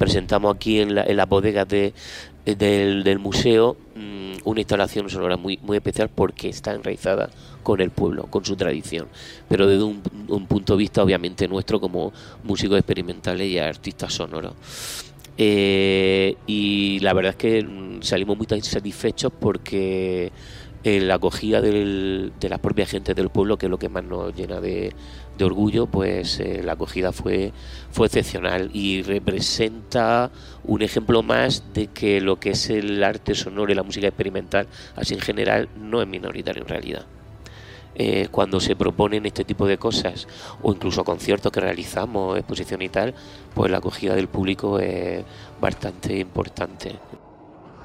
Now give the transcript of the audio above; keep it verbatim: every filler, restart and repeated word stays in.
presentamos aquí en la, en las bodegas de, del, del museo mmm, una instalación sonora muy, muy especial porque está enraizada con el pueblo, con su tradición, pero desde un, un punto de vista obviamente nuestro como músicos experimentales y artistas sonoros. Eh, y la verdad es que mm, salimos muy satisfechos porque eh, la acogida del, de las propias gentes del pueblo, que es lo que más nos llena de, de orgullo, pues eh, la acogida fue, fue excepcional y representa un ejemplo más de que lo que es el arte sonoro y la música experimental, así en general, no es minoritario en realidad. Eh, cuando se proponen este tipo de cosas o incluso conciertos que realizamos, exposición y tal, pues la acogida del público es bastante importante.